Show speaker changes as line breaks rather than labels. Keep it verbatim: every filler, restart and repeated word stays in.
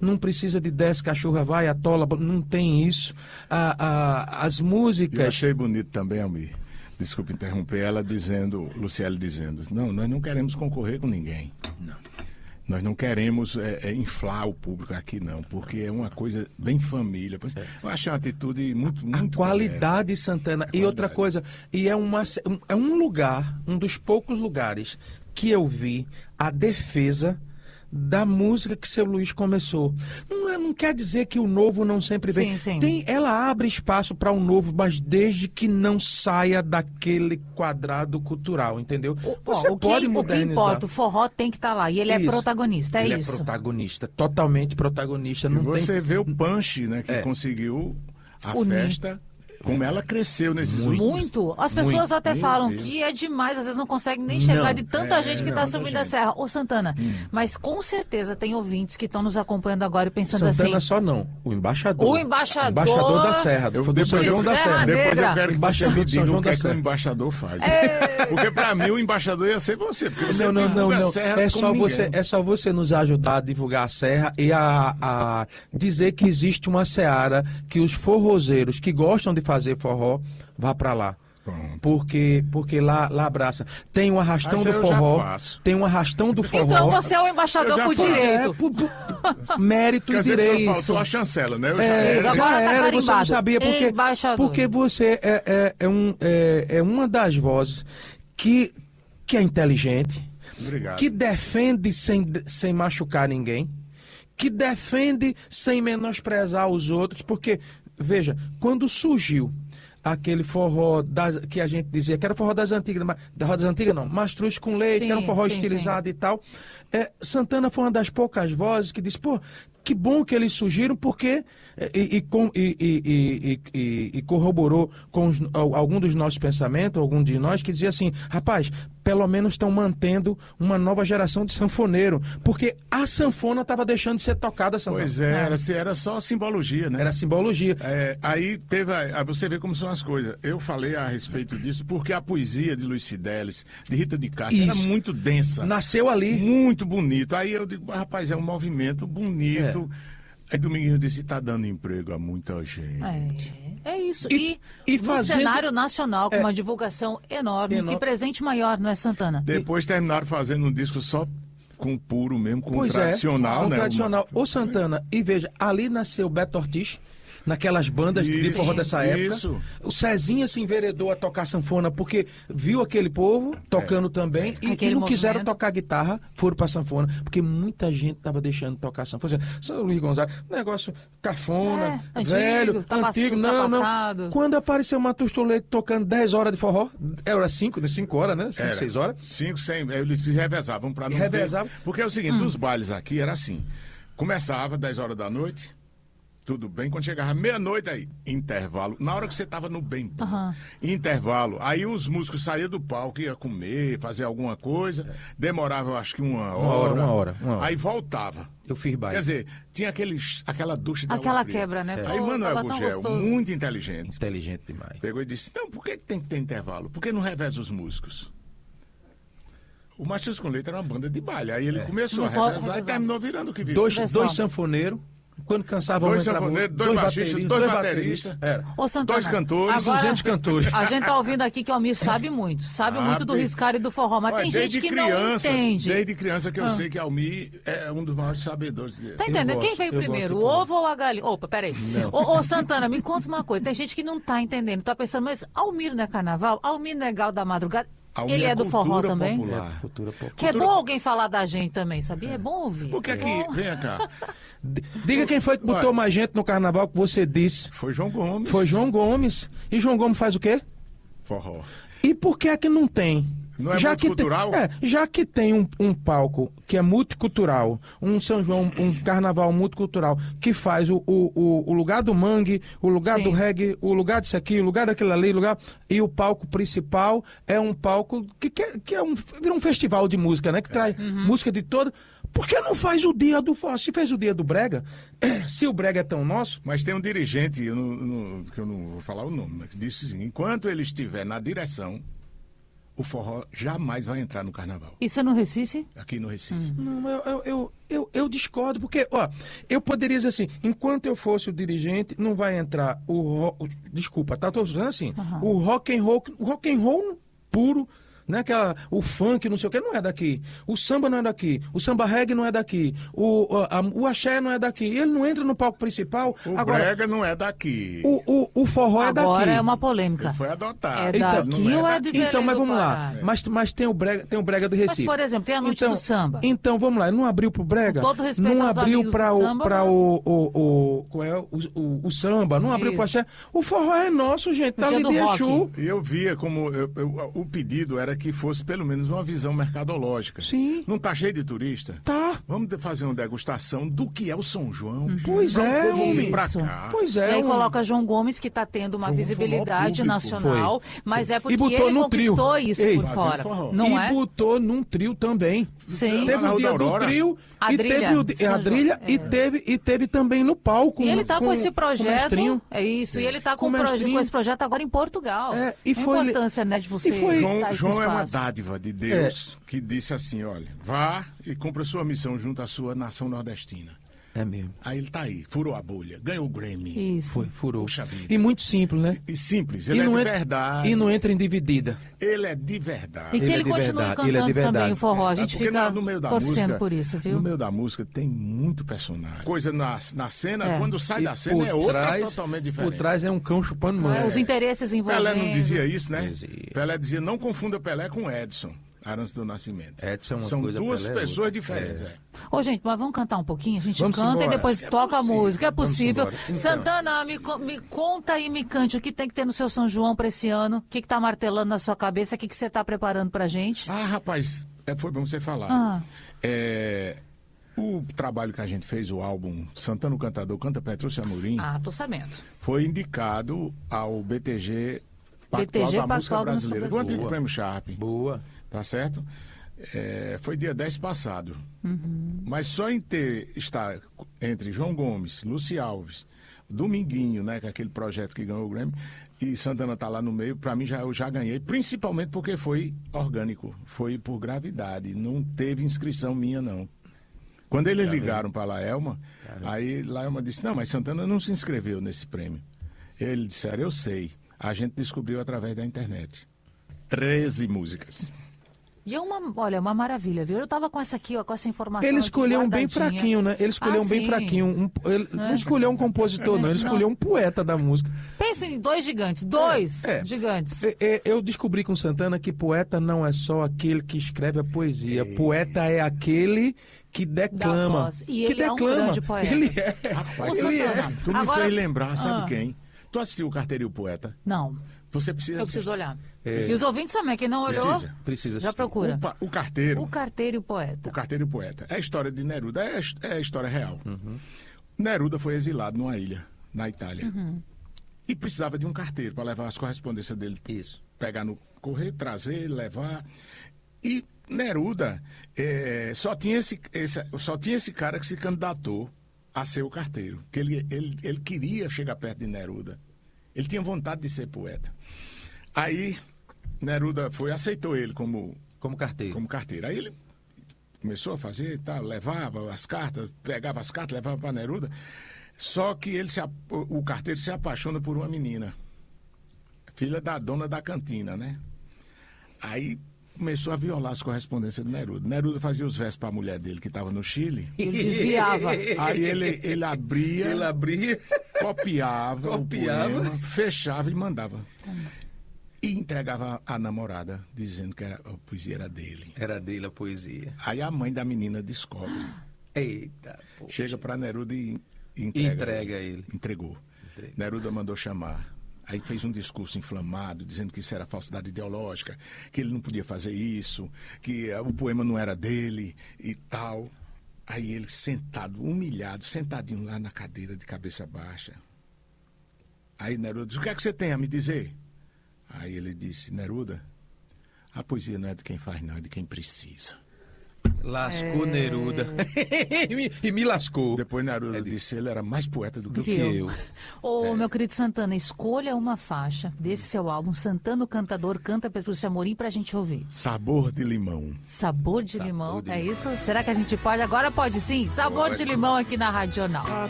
não precisa de dez cachorra vai, atola, não tem isso. A, a, as músicas...
Eu achei bonito também, Almir. Desculpe interromper ela dizendo, Luciele dizendo, não, nós não queremos concorrer com ninguém. Não. Nós não queremos é, é, inflar o público aqui, não, porque é uma coisa bem família. Eu acho uma atitude muito, muito...
A qualidade, correta. Santana. A e qualidade. Outra coisa, e é, uma, é um lugar, um dos poucos lugares que eu vi a defesa da música que seu Luiz começou. Não, é, não quer dizer que o novo não sempre vem.
Sim, sim.
Tem, ela abre espaço para um novo, mas desde que não saia daquele quadrado cultural, entendeu?
O,
Você
ó, o
pode
que,
modernizar.
O que importa, o forró tem que estar tá lá. E ele
isso.
é protagonista, é
ele
isso?
Ele é protagonista, totalmente protagonista. Não
e você
tem...
vê o punch, né, que é. conseguiu a
Unir.
festa... Como ela cresceu nesses
muito.
últimos...
Muito. As pessoas
muito.
até
Meu
falam
Deus.
que é demais, às vezes não conseguem nem chegar
não,
de tanta
é,
gente que
não,
está subindo a serra. Ô, Santana, hum. mas com certeza tem ouvintes que estão nos acompanhando agora e pensando
Santana
assim...
só não, o embaixador.
O embaixador...
O embaixador da Serra, do, do São João da Serra.
Depois eu quero que você me diga o que, é que o
Serra.
embaixador faz. É. Porque pra mim o embaixador ia ser você, porque você
não, não, não, não.
a Serra
é só você, é só você nos ajudar a divulgar a Serra e a, a dizer que existe uma seara que os forrozeiros que gostam de fazer forró, vá pra lá.
Pronto.
Porque, porque lá, lá abraça. Tem um arrastão do forró. Tem um arrastão do forró.
Então você é o embaixador por
faço.
direito.
É, por, por, mérito e direito.
Só faltou a chancela, né? Eu já
é,
era,
já
agora
era,
tá
você não sabia porque,
embaixador.
porque você é, é, é, um, é, é uma das vozes que, que é inteligente,
Obrigado.
Que defende sem, sem machucar ninguém, que defende sem menosprezar os outros, porque, veja, quando surgiu aquele forró das, que a gente dizia que era forró das antigas, mas, das antigas não, mastruz com leite,
sim,
que era um forró
sim,
estilizado
sim.
e tal. É, Santana foi uma das poucas vozes que disse, pô, que bom que eles surgiram, porque e, e, com, e, e, e, e corroborou com os, algum dos nossos pensamentos, algum de nós, que dizia assim, rapaz, pelo menos estão mantendo uma nova geração de sanfoneiro, porque a sanfona estava deixando de ser tocada, Santana.
Pois é, era, era só simbologia, né?
Era simbologia.
É, aí teve, a, você vê como são as coisas. Eu falei a respeito disso, porque a poesia de Luiz Fidelis, de Rita de Castro,
Isso.
era muito densa.
Nasceu ali.
Muito bonito. Aí eu digo, rapaz, é um movimento bonito. É. Aí Dominguinho disse, está dando emprego a muita gente.
É, é isso.
E,
e,
e
no
fazendo...
cenário nacional, com
é.
uma divulgação enorme,
Enorme.
que presente maior, não é, Santana?
Depois terminaram fazendo um disco só com puro mesmo, com
pois
tradicional,
é, com
né?
tradicional.
Uma...
Ô Santana, e veja, ali nasceu Beto Ortiz, naquelas bandas
isso,
de forró dessa época.
Isso.
O Cezinha se enveredou a tocar sanfona porque viu aquele povo tocando é. também e, e não movimento. quiseram tocar guitarra, foram pra sanfona, porque muita gente tava deixando de tocar sanfona. São Luís Gonzaga, negócio cafona,
é, antigo,
velho,
tá
antigo,
passado,
não,
tá
não. Quando apareceu o Matheus Toledo tocando dez horas de forró, era cinco, cinco horas, né? cinco, seis horas.
cinco, seis, eles se revezavam pra não
revezavam.
ter... Porque é o seguinte, hum. os bailes aqui era assim, começava dez horas da noite, tudo bem, quando chegava meia-noite aí, intervalo, na hora que você tava no bem bom,
uhum.
intervalo, aí os músicos saíam do palco, ia comer, fazer alguma coisa, demorava acho que uma hora,
uma hora, uma hora, uma hora.
Aí voltava.
Eu fiz baile.
Quer dizer, tinha aquele, aquela ducha de
aquela
água
quebra, né?
É. Aí
Pô,
Manuel Gugel, muito inteligente.
Inteligente demais.
Pegou e disse, então, por que tem que ter intervalo? Por que não reveza os músicos? O Matheus com Leite era uma banda de baile. Aí ele é. começou, começou a revezar e terminou virando o que virou.
Dois, dois sanfoneiros. Quando cansavam,
dois sanfoneiros, dois, dois baixistas, dois bateristas,
Ô, Santana,
dois cantores,
agora,
duzentos cantores.
A gente tá ouvindo aqui que o Almir sabe muito, sabe ah, muito do riscado e do forró, mas Olha, tem gente que criança, não entende.
Desde criança que eu ah. sei que Almir é um dos maiores sabedores dele.
Tá entendendo? Quem veio primeiro, o ovo ou a galinha? Opa, peraí. Ô, ô, Santana, me conta uma coisa, tem gente que não tá entendendo, tá pensando, mas Almir não é carnaval? Almir não é galo da madrugada?
Almir
Ele é, é do forró também?
Popular.
É, cultura popular.
Que é bom alguém falar da gente também, sabia? É, é bom ouvir.
Porque aqui, é vem cá.
Diga quem foi que botou Ué. mais gente no carnaval que você disse.
Foi João Gomes.
Foi João Gomes. E João Gomes faz o quê?
Forró.
E por que é que não tem?
Não é
já
multicultural?
Que tem, é, já que tem um, um palco que é multicultural, um São João, um carnaval multicultural, que faz o, o, o lugar do mangue, o lugar Sim. do reggae, o lugar disso aqui, o lugar daquilo ali, o lugar, e o palco principal é um palco que, que, é, que é um, vira um festival de música, né? Que é. traz uhum. música de todo. Por que não faz o dia do forró? Se fez o dia do brega, se o brega é tão nosso...
Mas tem um dirigente, eu não, não, que eu não vou falar o nome, mas que disse assim, enquanto ele estiver na direção... o forró jamais vai entrar no carnaval,
Isso é no Recife?
aqui no Recife.
Não, eu, eu, eu, eu, eu discordo, porque, ó, eu poderia dizer assim, enquanto eu fosse o dirigente, não vai entrar o, ro- o desculpa, tá? Tô dizendo assim,
Aham.
o rock and roll, o rock and roll puro, né? Aquela, o funk, não sei o que, não é daqui. O samba não é daqui. O samba reggae não é daqui. O, a, a- o axé não é daqui. Ele não entra no palco principal.
O
Agora,
brega não é daqui.
o, o, o forró é daqui.
Agora é uma polêmica.
Ele foi adotado.
É
Então,
daqui
não
ou é
daqui.
de Belém
Então, mas
do
vamos lá.
Pará?
Mas, mas tem o brega, tem o brega do
Mas,
Recife.
por exemplo, tem a noite
então,
do samba.
Então, vamos lá. Não abriu pro brega?
Com todo respeito
não
aos
abriu
amigos
para
do
o,
samba,
pra
mas-
o, o, o, qual é? o, o, o samba. Não abriu pro
Isso.
axé. O forró é nosso, gente.
No
Tá
dia
ali
do
de
rock.
Exu.
E eu via como eu- eu- o pedido era que fosse pelo menos uma visão mercadológica.
Sim.
Não tá cheio de turista?
Tá.
Vamos de- fazer uma degustação do que é o São João.
Pois
Pra o
é,
povo vir
homem.
pra
Isso.
cá.
Pois
E
é.
aí
um-
coloca João Gomes, que está tendo uma
João
visibilidade
forró público.
nacional, mas é porque
botou
ele
no trio.
conquistou isso
Ei,
por
fazendo
fora.
forró.
Não
e
é?
botou num trio também.
Sim.
Teve
Na
o
Rua
dia
da
do
Aurora.
trio
A
e
Drilha,
teve o, di-
São
a
João,
trilha
é.
e, teve, e teve também no palco.
E ele está com, esse
com
projeto,
mestrinho.
é isso, e ele está com,
Com
o proje-
mestrinho.
com esse projeto agora em Portugal.
É, e
a
foi-
importância, né, de você
e foi-
João,
dar esse
João é uma
espaço.
dádiva de Deus que disse assim, olha, vá e cumpra sua missão junto à sua nação nordestina.
É mesmo.
Aí ele tá aí, furou a bolha, ganhou o Grammy.
Isso.
Foi, furou.
Puxa vida.
E muito simples, né?
E simples,
E
ele é
não
de
entra-
verdade.
E não entra em dividida.
Ele é de verdade.
E que
Ele é
ele,
de
continue
verdade,
cantando
ele é de verdade.
também o forró. A gente
Porque
fica
no meio da
torcendo
música,
por isso, viu?
No meio da música tem muito personagem. Coisa na, na cena,
É.
quando sai
E
da cena
por
é outra
trás-
totalmente diferente.
Por trás é um cão chupando
Não é?
manga.
Os interesses envolvendo.
Pelé não dizia isso, né?
Dizia.
Pelé dizia, não confunda Pelé com Edson, Arantes do Nascimento.
Edson é uma
São
coisa,
duas
Pelé é
pessoas
outra.
diferentes.
É.
É.
Ô, gente, mas vamos cantar um pouquinho? A gente
Vamos
canta
embora.
e depois
É
toca
possível.
a música. É
Vamos
possível.
embora. Então.
Santana, me, co- me conta e me cante o que tem que ter no seu São João para esse ano. O que, que tá martelando na sua cabeça? O que, que você tá preparando pra gente?
Ah, rapaz, é, foi bom você falar.
Ah.
É, o trabalho que a gente fez, o álbum Santana o Cantador Canta Petrúcio Amorim,
Ah, tô sabendo.
foi indicado ao B T G
B T G
Pactual da Música
Pactual da Música
Brasileira, do antigo
Boa.
Prêmio Sharp,
Boa.
tá certo? É, foi dia dez passado. Mas só em ter, estar entre João Gomes, Luci Alves, Dominguinho, né, que é aquele projeto que ganhou o Grammy, e Santana tá lá no meio, para mim já, eu já ganhei, principalmente porque foi orgânico, foi por gravidade, não teve inscrição minha não. Quando eles ligaram para a Laelma, aí Laelma disse, não, mas Santana não se inscreveu nesse prêmio. Eles disseram, eu sei, a gente descobriu através da internet. treze músicas.
E é uma, olha, uma maravilha, viu? Eu tava com essa aqui, ó, com essa informação.
Ele
aqui
escolheu um bem
guardadinha.
fraquinho, né? Ele escolheu
Ah,
um bem
sim.
fraquinho. um- ele não escolheu um compositor, não. Ele
Não.
escolheu um poeta da música.
Pensa em dois gigantes, dois
É, é.
gigantes.
É, é, Eu descobri com Santana que poeta não é só aquele que escreve a poesia. Poeta é aquele que declama.
voz. E
que
ele é um
declama.
grande poeta.
Ele é.
Rapaz,
Ô,
ele
Santana,
é. Tu me
agora-
fez lembrar, sabe
Ah.
quem? Tu assistiu o Carteiro e o Poeta?
Não,
Você precisa
eu preciso
assistir.
olhar.
É.
E os ouvintes também, quem não olhou,
Precisa.
Precisa
já
assistir.
procura.
O, pa- o Carteiro,
O Carteiro e o Poeta.
o Carteiro e o Poeta. É a história de Neruda, é, a- é a história real. Neruda foi exilado numa ilha, na Itália.
Uhum.
E precisava de um carteiro para levar as correspondências dele.
Isso.
Pegar no correio, trazer, levar. E Neruda eh, só, tinha esse, esse- só tinha esse cara que se candidatou a ser o carteiro. Que ele, ele, ele queria chegar perto de Neruda. Ele tinha vontade de ser poeta. Aí Neruda foi, aceitou ele como,
Como carteiro.
como carteiro. Aí ele começou a fazer, tá, levava as cartas, pegava as cartas, levava para Neruda. Só que ele se, a- o o carteiro se apaixona por uma menina, filha da dona da cantina, né? Aí começou a violar as correspondências de Neruda. Neruda fazia os versos para a mulher dele, que estava no Chile.
Ele desviava.
Aí ele, ele abria,
Ele abria.
copiava,
Copiava.
o poema, fechava e mandava. E entregava à namorada, dizendo que era, a poesia era dele.
Era dele a poesia.
Aí a mãe da menina descobre.
Eita, pô.
Chega para Neruda e, e entrega,
Entrega ele.
Entregou.
Entrega.
Neruda mandou chamar. Aí fez um discurso inflamado, dizendo que isso era falsidade ideológica, que ele não podia fazer isso, que eh, o poema não era dele e tal. Aí ele sentado, humilhado, sentadinho lá na cadeira de cabeça baixa. Aí Neruda disse, o que é que você tem a me dizer? Aí ele disse, Neruda, a poesia não é de quem faz não, é de quem precisa.
Lascou
É.
Neruda. e, me, e me lascou.
Depois Neruda disse ele era mais poeta do que
Do
eu.
que eu. Ô,
É.
meu querido Santana, escolha uma faixa desse seu álbum, Santana o Cantador Canta Petrúcio Amorim, pra gente ouvir.
Sabor de limão.
Sabor de
Sabor
limão,
de
é
limão.
isso? Será que a gente pode? Agora pode sim? Sabor
Pode.
de limão aqui na Rádio Jornal.